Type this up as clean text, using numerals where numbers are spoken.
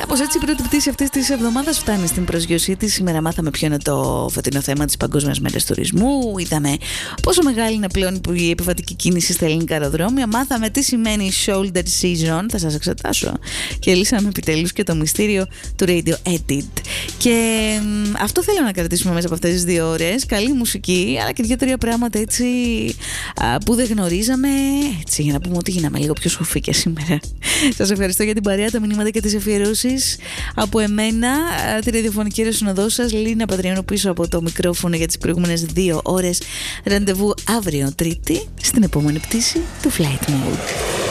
Κάπως έτσι η πρώτη πτήση αυτής της εβδομάδας φτάνει στην προσγειωσή της. Σήμερα μάθαμε ποιο είναι το φετινό θέμα της Παγκόσμιας Μέρας Τουρισμού. Είδαμε πόσο μεγάλη είναι πλέον η επιβατική κίνηση στα ελληνικά αεροδρόμια. Μάθαμε τι σημαίνει shoulder season. Θα σας εξετάσω. Και λύσαμε επιτέλους και το μυστήριο του Radio Edit. Και αυτό θέλω να κρατήσουμε μέσα από αυτές τις 2 ώρες. Καλή μουσική, αλλά και 2-3 πράγματα έτσι που δεν γνωρίζαμε. Έτσι, για να πούμε ότι γίναμε λίγο πιο σοφίκια σήμερα. Σας ευχαριστώ για την παρέα, τα μηνύματα και τις αφιερώσεις. Από εμένα, τη ραδιοφωνική ρεσονοδό σας, Λίνα Πατριανού, πίσω από το μικρόφωνο για τις προηγούμενες 2 ώρες. Ραντεβού αύριο Τρίτη, στην επόμενη πτήση του Flight Mode.